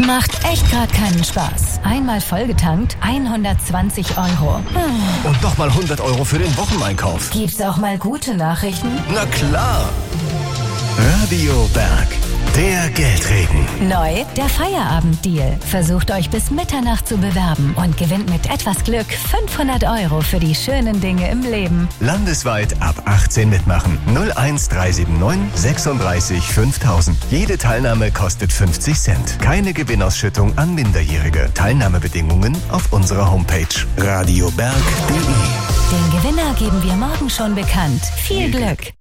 Macht echt gerade keinen Spaß. Einmal vollgetankt, 120 €. Und nochmal 100 € für den Wocheneinkauf. Gibt's auch mal gute Nachrichten? Na klar. Radio Berg, der Geldregen. Neu, der Feierabenddeal. Versucht euch bis Mitternacht zu bewerben und gewinnt mit etwas Glück 500 € für die schönen Dinge im Leben. Landesweit ab 18 mitmachen. 01379 36 5000. Jede Teilnahme kostet 50 Cent. Keine Gewinnausschüttung an Minderjährige. Teilnahmebedingungen auf unserer Homepage radioberg.de. Den Gewinner geben wir morgen schon bekannt. Viel Glück!